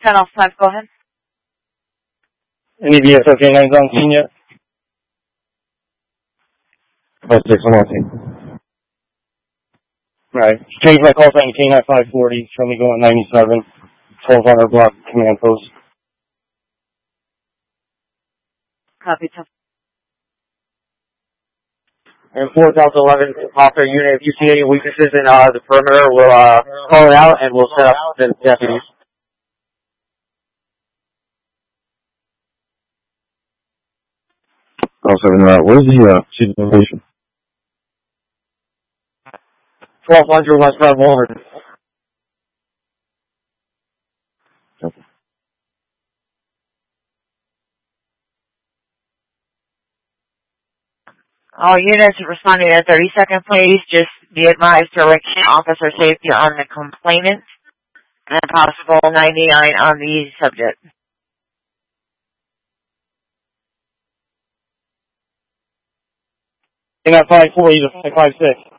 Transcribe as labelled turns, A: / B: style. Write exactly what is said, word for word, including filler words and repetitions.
A: ten off five, go ahead.
B: Any B S O canines on scene yet? five six, I'm on scene. Alright, change my call sign to K nine five forty, show me going ninety-seven, twelve hundred block command post.
A: Copy, ten.
C: And four Delta eleven, officer unit, if you see any weaknesses in uh, the perimeter, we'll uh, call it out and we'll set up the deputies.
B: Oh seven, uh, where's the, uh, seat location?
C: twelve hundred West Broad Walter.
A: All units responding at thirty second, please. Just be advised to direct officer safety on the complainant and possible ninety-nine on the subject.
B: K nine five forty to five six.